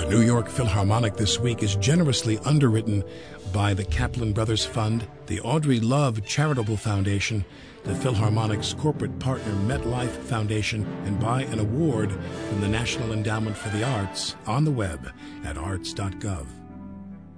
The New York Philharmonic this week is generously underwritten by the Kaplan Brothers Fund, the Audrey Love Charitable Foundation, the Philharmonic's corporate partner MetLife Foundation, and by an award from the National Endowment for the Arts on the web at arts.gov.